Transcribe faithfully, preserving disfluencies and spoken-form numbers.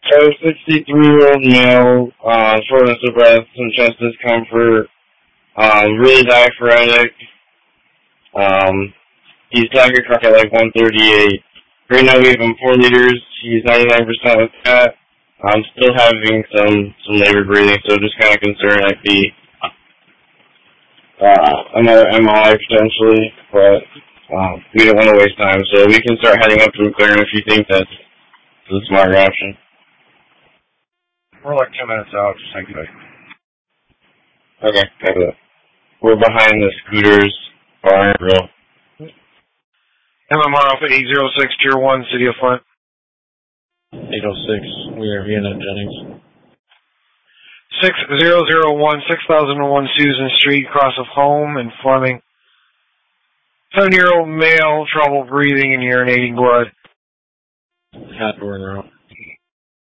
So, sixty-three-year-old male, uh, shortness of breath, some chest discomfort, um, really diaphoretic. Um, he's tachycardic at like one thirty-eight. Right now we have him four liters. He's ninety-nine percent with that. I'm still having some, some labor breathing, so just kind of concerned I'd be, uh, another M I potentially, but, um, we don't want to waste time, so we can start heading up to McLaren if you think that's the smarter option. We're like ten minutes out, just hang tight. Okay, got it. We're behind the Scooters bar and grill. M M R Alpha eight zero six, Tier one, City of Flint. eight oh six, we are Vienna Jennings. six zero zero one, six thousand one Susan Street, cross of home in Fleming. seventy-year-old male, trouble breathing and urinating blood. Hat door in route.